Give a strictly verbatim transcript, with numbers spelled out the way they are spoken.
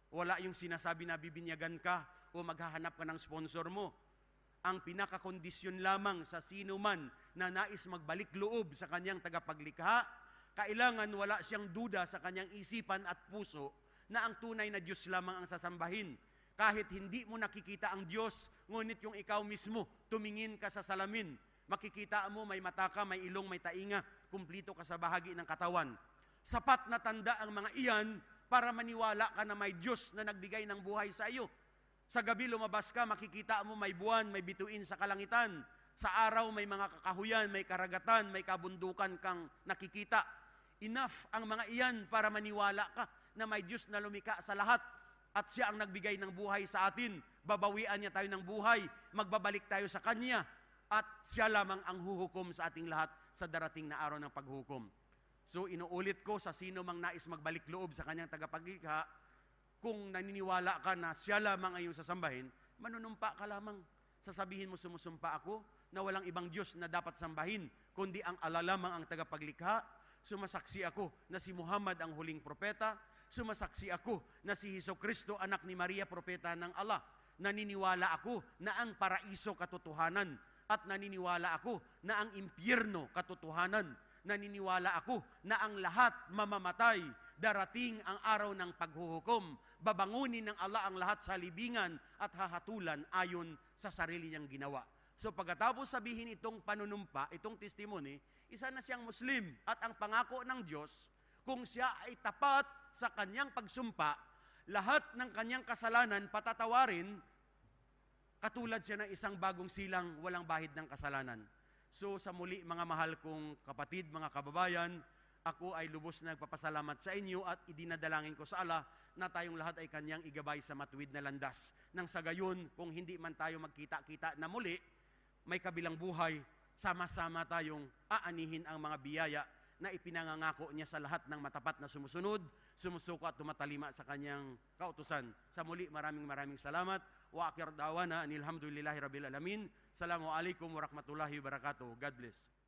Wala yung sinasabi na bibinyagan ka o maghahanap ka ng sponsor mo. Ang pinakakondisyon lamang sa sino man na nais magbalik loob sa kanyang tagapaglikha, kailangan wala siyang duda sa kanyang isipan at puso na ang tunay na Diyos lamang ang sasambahin. Kahit hindi mo nakikita ang Diyos, ngunit yung ikaw mismo, tumingin ka sa salamin, makikita mo may mata ka, may ilong, may tainga, kumplito ka sa bahagi ng katawan. Sapat na tanda ang mga iyan para maniwala ka na may Diyos na nagbigay ng buhay sa iyo. Sa gabi lumabas ka, makikita mo may buwan, may bituin sa kalangitan. Sa araw may mga kakahuyan, may karagatan, may kabundukan kang nakikita. Enough ang mga iyan para maniwala ka na may Diyos na lumikha sa lahat at siya ang nagbigay ng buhay sa atin. Babawian niya tayo ng buhay, magbabalik tayo sa Kanya at siya lamang ang huhukom sa ating lahat sa darating na araw ng paghukom. So inuulit ko sa sino mang nais magbalik loob sa kanyang tagapaglikha, kung naniniwala ka na siya lamang ay iyong sasambahin, manunumpa ka lamang. Sasabihin mo, sumusumpa ako na walang ibang Diyos na dapat sambahin, kundi ang Allah lamang ang tagapaglikha. Sumasaksi ako na si Muhammad ang huling propeta. Sumasaksi ako na si Jesucristo, anak ni Maria, propeta ng Allah. Naniniwala ako na ang paraiso katotohanan at naniniwala ako na ang impyerno katotohanan. Naniniwala ako na ang lahat mamamatay, darating ang araw ng paghuhukom, babangunin ng Allah ang lahat sa libingan at hahatulan ayon sa sarili niyang ginawa. So pagkatapos sabihin itong panunumpa, itong testimony, isa na siyang Muslim at ang pangako ng Diyos, kung siya ay tapat sa kanyang pagsumpa, lahat ng kanyang kasalanan patatawarin, katulad siya ng isang bagong silang walang bahid ng kasalanan. So sa muli mga mahal kong kapatid, mga kababayan, ako ay lubos na nagpapasalamat sa inyo at idinadalangin ko sa Allah na tayong lahat ay kanyang igabay sa matuwid na landas. Nang sa gayon, kung hindi man tayo magkita-kita na muli, may kabilang buhay, sama-sama tayong aanihin ang mga biyaya na ipinangangako niya sa lahat ng matapat na sumusunod, sumusuko at tumatalima sa kanyang kautusan. Sa muli, maraming maraming salamat. Wa akhir da'wana anil hamdulillahi rabbil alamin. Assalamualaikum warahmatullahi wabarakatuh. God bless.